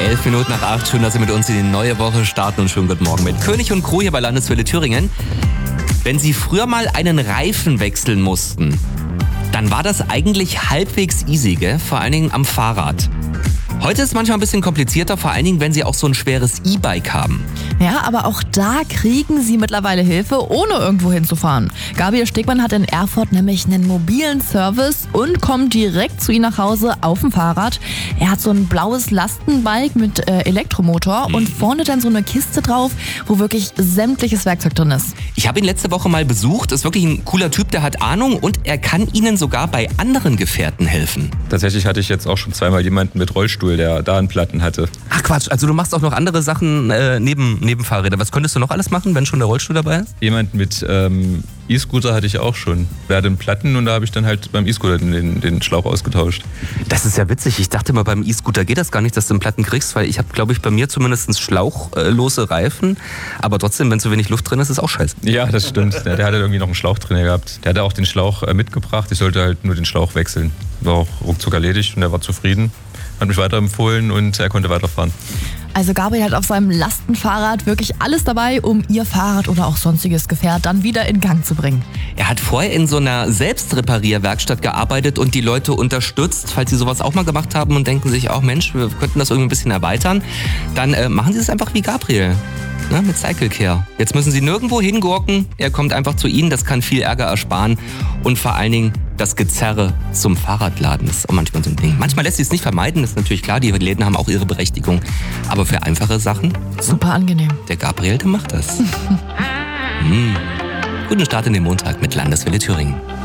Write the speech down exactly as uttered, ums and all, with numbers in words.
Elf Minuten nach acht. Schön, dass Sie mit uns in die neue Woche starten und schönen guten Morgen mit König und Crew hier bei Landeswelle Thüringen. Wenn Sie früher mal einen Reifen wechseln mussten, dann war das eigentlich halbwegs easy, gell? Vor allen Dingen am Fahrrad. Heute ist es manchmal ein bisschen komplizierter, vor allen Dingen, wenn Sie auch so ein schweres E-Bike haben. Ja, aber auch da kriegen Sie mittlerweile Hilfe, ohne irgendwo hinzufahren. Gabriel Stegmann hat in Erfurt nämlich einen mobilen Service und kommt direkt zu Ihnen nach Hause auf dem Fahrrad. Er hat so ein blaues Lastenbike mit äh, Elektromotor mhm. und vorne dann so eine Kiste drauf, wo wirklich sämtliches Werkzeug drin ist. Ich habe ihn letzte Woche mal besucht. Ist wirklich ein cooler Typ, der hat Ahnung und er kann Ihnen sogar bei anderen Gefährten helfen. Tatsächlich hatte ich jetzt auch schon zweimal jemanden mit Rollstuhl, der da einen Platten hatte. Ach Quatsch, also du machst auch noch andere Sachen äh, neben, neben Fahrräder. Was könntest du noch alles machen, wenn schon der Rollstuhl dabei ist? Jemand mit ähm, E-Scooter hatte ich auch schon. Der hatte einen Platten und da habe ich dann halt beim E-Scooter den, den Schlauch ausgetauscht. Das ist ja witzig. Ich dachte mal, beim E-Scooter geht das gar nicht, dass du einen Platten kriegst, weil ich habe, glaube ich, bei mir zumindest schlauchlose Reifen. Aber trotzdem, wenn zu wenig Luft drin ist, ist auch scheiße. Ja, das stimmt. Der, der hatte irgendwie noch einen Schlauch drin gehabt. Der hatte auch den Schlauch äh, mitgebracht. Ich sollte halt nur den Schlauch wechseln. War auch ruckzuck erledigt und er war zufrieden. Hat mich weiterempfohlen und er konnte weiterfahren. Also Gabriel hat auf seinem Lastenfahrrad wirklich alles dabei, um Ihr Fahrrad oder auch sonstiges Gefährt dann wieder in Gang zu bringen. Er hat vorher in so einer Selbstreparierwerkstatt gearbeitet und die Leute unterstützt. Falls Sie sowas auch mal gemacht haben und denken sich auch, Mensch, wir könnten das irgendwie ein bisschen erweitern, dann äh, machen Sie es einfach wie Gabriel. Ne, mit Cycle Care. Jetzt müssen Sie nirgendwo hingurken. Er kommt einfach zu Ihnen. Das kann viel Ärger ersparen. Und vor allen Dingen das Gezerre zum Fahrradladen. Das ist auch manchmal so ein Ding. Manchmal lässt sich es nicht vermeiden. Das ist natürlich klar. Die Läden haben auch ihre Berechtigung. Aber für einfache Sachen. Super angenehm. Der Gabriel, der macht das. hm. Guten Start in den Montag mit Landeswelle Thüringen.